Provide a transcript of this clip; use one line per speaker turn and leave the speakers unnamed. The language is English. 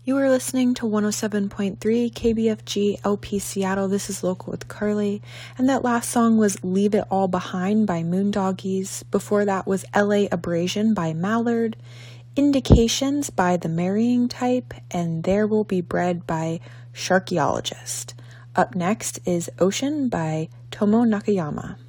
You are listening to 107.3 KBFG LP Seattle. This is Local with Carly. And that last song was Leave It All Behind by Moondoggies. Before that was LA Abrasion by Mallard, Indications by The Marrying Type, and There Will Be Bread by Sharkyologist. Up next is Ocean by Tomo Nakayama.